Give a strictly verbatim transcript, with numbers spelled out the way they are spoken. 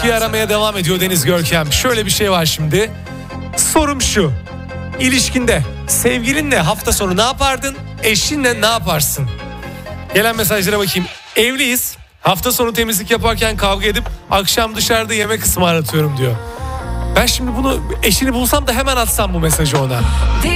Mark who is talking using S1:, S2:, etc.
S1: ilişkiyi aramaya devam ediyor Deniz Görkem. Şöyle bir şey var şimdi. Sorum şu. İlişkinde sevgilinle hafta sonu ne yapardın? Eşinle ne yaparsın? Gelen mesajlara bakayım. Evliyiz. Hafta sonu temizlik yaparken kavga edip akşam dışarıda yemek ısmarlatıyorum diyor. Ben şimdi bunu eşini bulsam da hemen atsam bu mesajı ona.